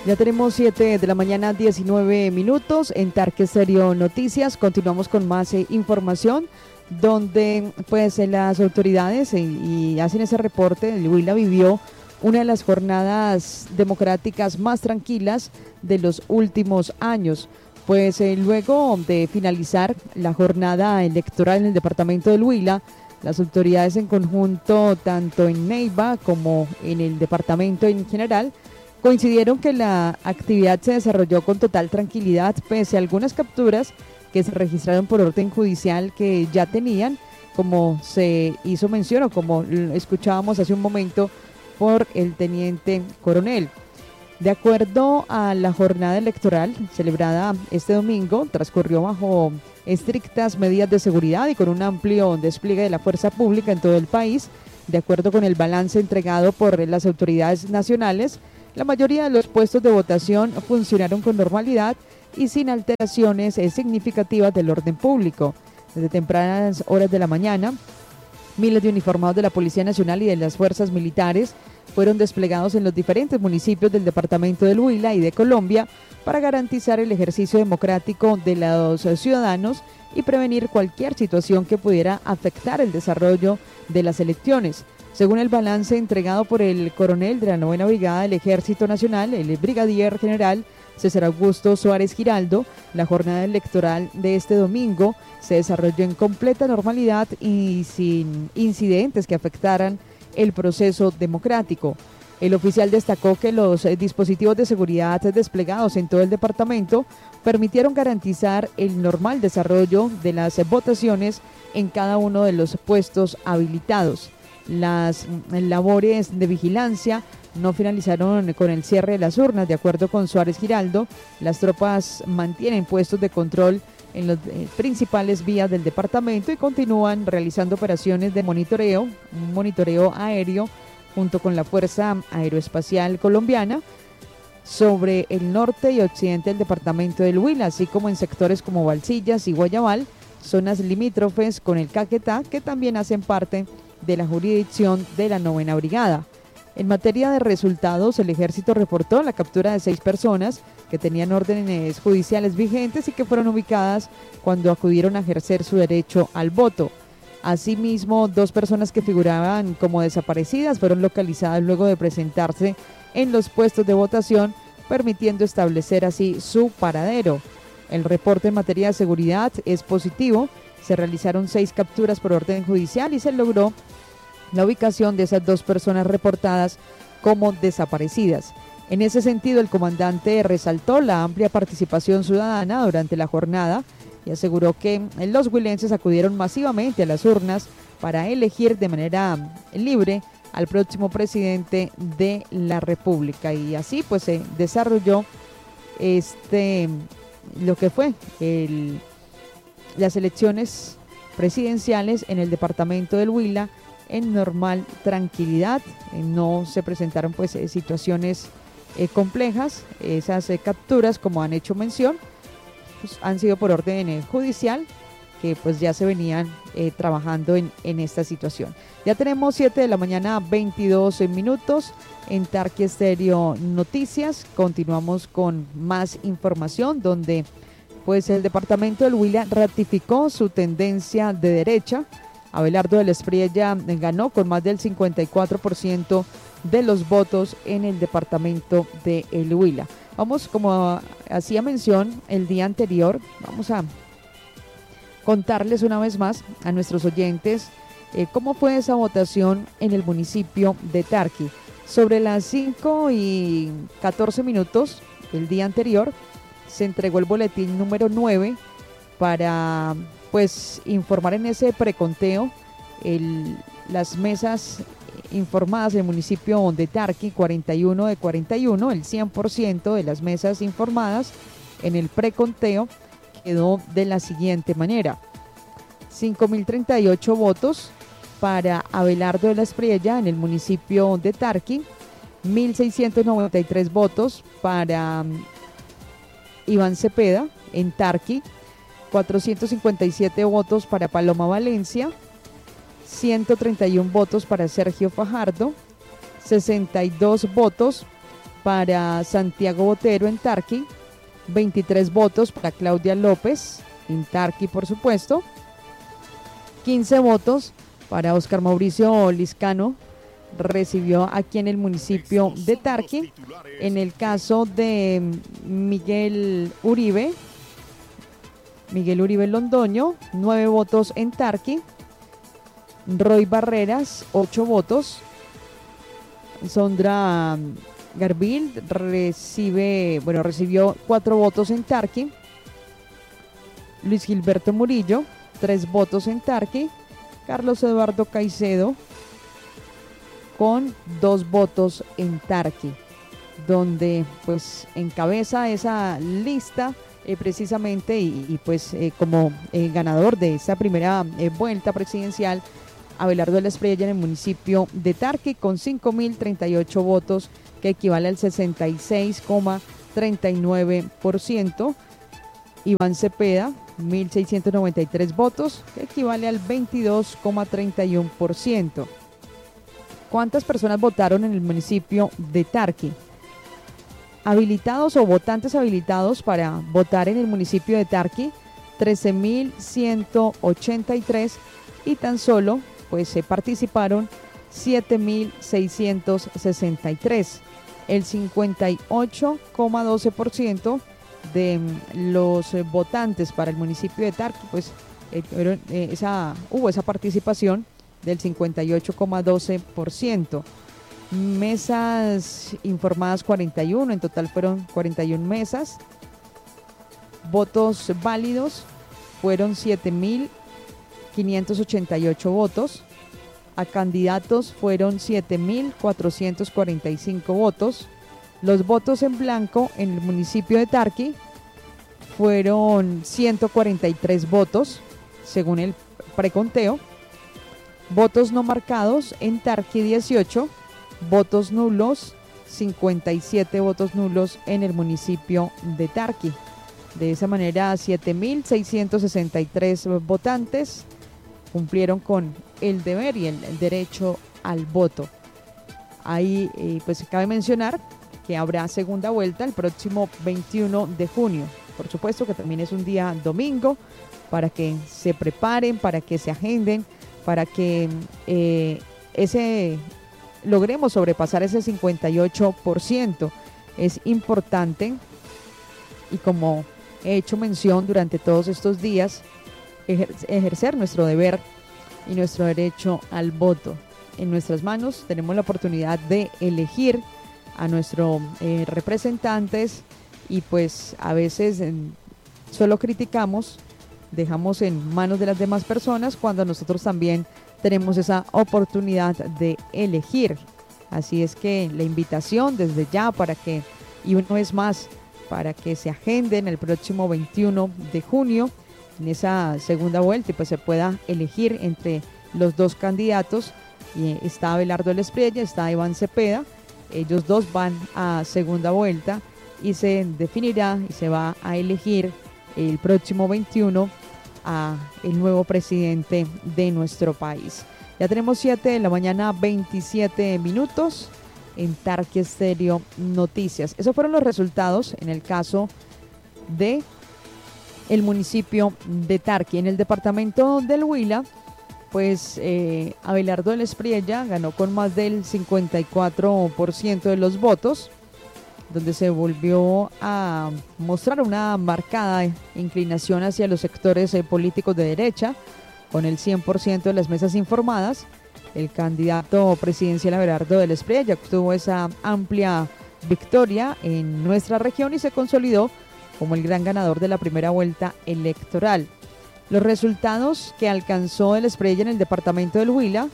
Ya tenemos 7 de la mañana, 19 minutos en Tarque Stereo Noticias. Continuamos con más información donde pues las autoridades y hacen ese reporte. El Huila vivió una de las jornadas democráticas más tranquilas de los últimos años. Pues luego de finalizar la jornada electoral en el departamento del Huila, las autoridades en conjunto, tanto en Neiva como en el departamento en general, coincidieron que la actividad se desarrolló con total tranquilidad, pese a algunas capturas que se registraron por orden judicial que ya tenían, como se hizo mención o como escuchábamos hace un momento por el teniente coronel. De acuerdo a la jornada electoral celebrada este domingo, transcurrió bajo estrictas medidas de seguridad y con un amplio despliegue de la fuerza pública en todo el país. De acuerdo con el balance entregado por las autoridades nacionales, la mayoría de los puestos de votación funcionaron con normalidad y sin alteraciones significativas del orden público. Desde tempranas horas de la mañana, miles de uniformados de la Policía Nacional y de las fuerzas militares fueron desplegados en los diferentes municipios del departamento del Huila y de Colombia para garantizar el ejercicio democrático de los ciudadanos y prevenir cualquier situación que pudiera afectar el desarrollo de las elecciones. Según el balance entregado por el coronel de la 9ª Brigada del Ejército Nacional, el brigadier general César Augusto Suárez Giraldo, la jornada electoral de este domingo se desarrolló en completa normalidad y sin incidentes que afectaran el proceso democrático. El oficial destacó que los dispositivos de seguridad desplegados en todo el departamento permitieron garantizar el normal desarrollo de las votaciones en cada uno de los puestos habilitados. Las labores de vigilancia no finalizaron con el cierre de las urnas. De acuerdo con Suárez Giraldo, las tropas mantienen puestos de control en las principales vías del departamento y continúan realizando operaciones de monitoreo, un monitoreo aéreo junto con la Fuerza Aeroespacial Colombiana sobre el norte y occidente del departamento del Huila, así como en sectores como Balsillas y Guayabal, zonas limítrofes con el Caquetá, que también hacen parte de la jurisdicción de la 9ª Brigada. En materia de resultados, el ejército reportó la captura de 6 personas que tenían órdenes judiciales vigentes y que fueron ubicadas cuando acudieron a ejercer su derecho al voto. Asimismo, 2 personas que figuraban como desaparecidas fueron localizadas luego de presentarse en los puestos de votación, permitiendo establecer así su paradero. El reporte en materia de seguridad es positivo. Se realizaron 6 capturas por orden judicial y se logró la ubicación de esas 2 personas reportadas como desaparecidas. En ese sentido, el comandante resaltó la amplia participación ciudadana durante la jornada y aseguró que los huilenses acudieron masivamente a las urnas para elegir de manera libre al próximo presidente de la República. Y así pues se desarrolló lo que fue las elecciones presidenciales en el departamento del Huila en normal tranquilidad. No se presentaron pues situaciones complejas. Esas capturas, como han hecho mención, pues, han sido por orden judicial, que pues ya se venían trabajando en esta situación. Ya tenemos 7 de la mañana, 22 minutos en Tarque Stereo Noticias. Continuamos con más información donde pues el departamento del Huila ratificó su tendencia de derecha. Abelardo del Espriella ganó con más del 54% de los votos en el departamento de El Huila. Vamos, como hacía mención el día anterior, vamos a contarles una vez más a nuestros oyentes cómo fue esa votación en el municipio de Tarqui. Sobre las 5:14 el día anterior se entregó el boletín número 9 para pues informar en ese preconteo las mesas informadas del municipio de Tarqui, 41 de 41, el 100% de las mesas informadas en el preconteo quedó de la siguiente manera: 5.038 votos para Abelardo de la Espriella en el municipio de Tarqui, 1.693 votos para Iván Cepeda en Tarqui, 457 votos para Paloma Valencia, 131 votos para Sergio Fajardo, 62 votos para Santiago Botero en Tarqui, 23 votos para Claudia López en Tarqui, por supuesto, 15 votos para Oscar Mauricio Liscano, recibió aquí en el municipio de Tarqui. En el caso de Miguel Uribe Londoño, 9 votos en Tarqui. Roy Barreras, 8 votos. Sondra Garbil recibió 4 votos en Tarqui. Luis Gilberto Murillo, 3 votos en Tarqui. Carlos Eduardo Caicedo, con 2 votos en Tarqui, donde pues encabeza esa lista precisamente y como ganador de esta primera vuelta presidencial, Abelardo de la Espriella en el municipio de Tarqui con 5.038 votos, que equivale al 66,39%. Iván Cepeda, 1.693 votos, que equivale al 22,31%. ¿Cuántas personas votaron en el municipio de Tarqui? Habilitados o votantes habilitados para votar en el municipio de Tarqui, 13.183, y tan solo se participaron 7.663. El 58,12% de los votantes para el municipio de Tarqui, hubo esa participación del 58,12%. Mesas informadas 41, en total fueron 41 mesas. Votos válidos fueron 7.588 votos. A candidatos fueron 7.445 votos. Los votos en blanco en el municipio de Tarqui fueron 143 votos, según el preconteo. Votos no marcados en Tarqui, 18. Votos nulos, 57 votos nulos en el municipio de Tarqui. De esa manera, 7.663 votantes cumplieron con el deber y el derecho al voto. Ahí cabe mencionar que habrá segunda vuelta el próximo 21 de junio. Por supuesto que también es un día domingo, para que se preparen, para que se agenden, para que logremos sobrepasar ese 58%. Es importante, y como he hecho mención durante todos estos días, ejercer nuestro deber y nuestro derecho al voto. En nuestras manos tenemos la oportunidad de elegir a nuestros representantes, y a veces solo criticamos, dejamos en manos de las demás personas, cuando nosotros también tenemos esa oportunidad de elegir. Así es que la invitación desde ya y una vez más, para que se agenden el próximo 21 de junio en esa segunda vuelta y se pueda elegir entre los dos candidatos. Y está Abelardo de la Espriella, está Iván Cepeda. Ellos dos van a segunda vuelta y se definirá y se va a elegir el próximo 21 a el nuevo presidente de nuestro país. Ya tenemos 7 de la mañana, 27 minutos en Tarqui Estéreo Noticias. Esos fueron los resultados en el caso de el municipio de Tarqui. En el departamento del Huila, Abelardo de la Espriella ganó con más del 54% de los votos, donde se volvió a mostrar una marcada inclinación hacia los sectores políticos de derecha, con el 100% de las mesas informadas. El candidato presidencial Abelardo de la Espriella obtuvo esa amplia victoria en nuestra región y se consolidó como el gran ganador de la primera vuelta electoral. Los resultados que alcanzó de la Espriella en el departamento del Huila: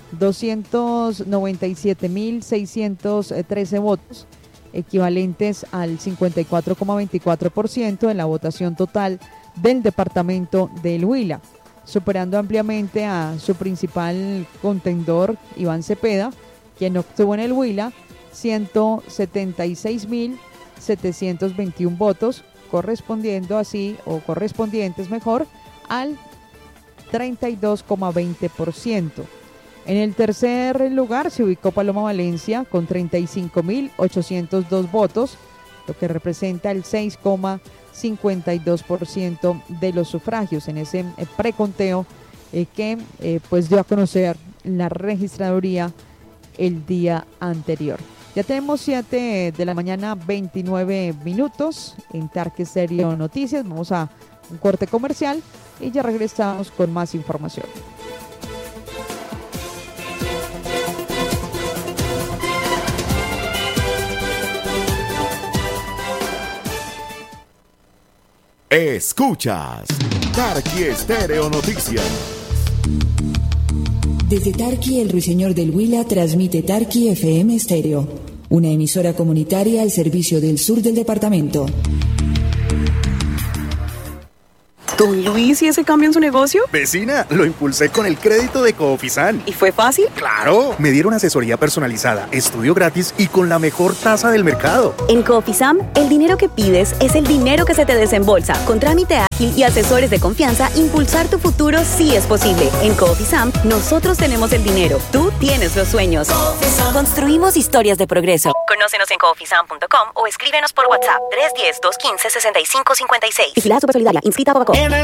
297.613 votos, equivalentes al 54,24% de la votación total del departamento del Huila, superando ampliamente a su principal contendor, Iván Cepeda, quien obtuvo en el Huila 176.721 votos, correspondientes al 32,20%. En el tercer lugar se ubicó Paloma Valencia con 35.802 votos, lo que representa el 6,52% de los sufragios en ese preconteo que pues dio a conocer la registraduría el día anterior. Ya tenemos 7 de la mañana, 29 minutos en Tarque Estéreo Noticias. Vamos a un corte comercial y ya regresamos con más información. Escuchas Tarque Estéreo Noticias. Desde Tarqui, el Ruiseñor del Huila transmite Tarqui FM Estéreo, una emisora comunitaria al servicio del sur del departamento. Don Luis, ¿y ese cambio en su negocio? Vecina, lo impulsé con el crédito de Coofisam. ¿Y fue fácil? ¡Claro! Me dieron asesoría personalizada, estudio gratis y con la mejor tasa del mercado. En Coofisam, el dinero que pides es el dinero que se te desembolsa. Con trámite ágil y asesores de confianza, impulsar tu futuro sí es posible. En Coofisam, nosotros tenemos el dinero. Tú tienes los sueños. Coofisam. Construimos historias de progreso. Conócenos en coofisam.com o escríbenos por WhatsApp 310-215-6556. Vigilada Supersolidaria, inscrita a Bogacó. En el